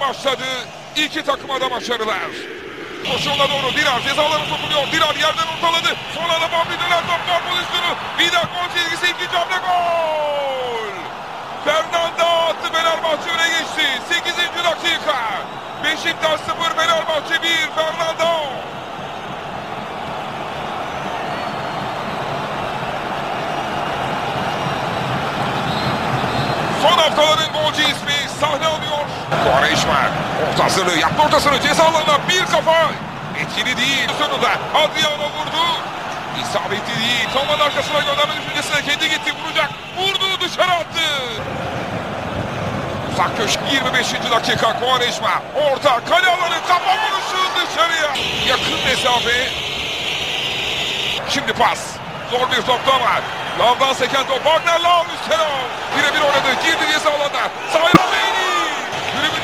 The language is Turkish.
başladı. İki takıma da başarılar. Koşuğuna doğru Dirar cezalarını sokuluyor. Dirar yerden ortaladı. Sonra da Bambi döner top gol pozisyonu. Bir daha gol çizgisi, ikinci hamle gol. Fernanda attı, Fenerbahçe öne geçti. 8. dakika. Beşiktaş 0, Fenerbahçe 1. Fernanda. Son haftaların golcü ismi sahne alıyor. Quaresma orta hazırlığı yaptı, ortasını ceza alanına bir kafa. Etkili değil. Sonunda Adriano vurdu. İsabetli değil. Savunmanın arkasına gönderme düşüncesine kendi gitti, vuracak. Vurdu, dışarı attı. Uzak köşe 25. dakika. Quaresma orta kale alanı, kafa vuruşu dışarıya. Yakın mesafe. Şimdi pas. Zor bir topta var. Lavdan seken top. Wagner Lav üstten.